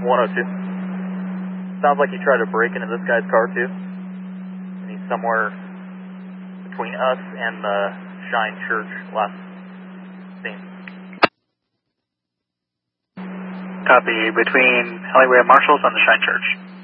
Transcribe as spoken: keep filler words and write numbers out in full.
one oh two. Sounds like you tried to break into this guy's car too. And he's somewhere between us and the Shine Church last scene. Copy, between Alleyway and Marshalls and the Shine Church.